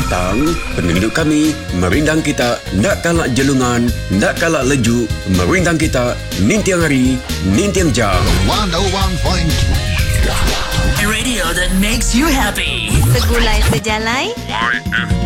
tentang penduduk kami, merindang kita, nak kalak jelungan, nak kalak lejuk, merindang kita, nintiang hari, nintiang jam. 101.3 Radio that makes you happy. Segulai sejalai. YFM.